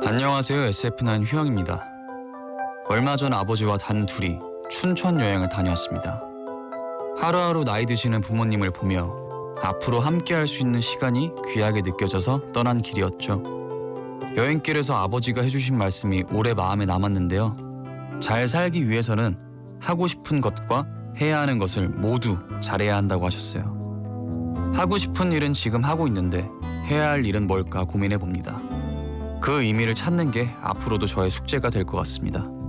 안녕하세요. SF9 휘영입니다. 얼마 전 아버지와 단 둘이 춘천 여행을 다녀왔습니다. 하루하루 나이 드시는 부모님을 보며 앞으로 함께할 수 있는 시간이 귀하게 느껴져서 떠난 길이었죠. 여행길에서 아버지가 해주신 말씀이 오래 마음에 남았는데요. 잘 살기 위해서는 하고 싶은 것과 해야 하는 것을 모두 잘해야 한다고 하셨어요. 하고 싶은 일은 지금 하고 있는데 해야 할 일은 뭘까 고민해 봅니다. 그 의미를 찾는 게 앞으로도 저의 숙제가 될 것 같습니다.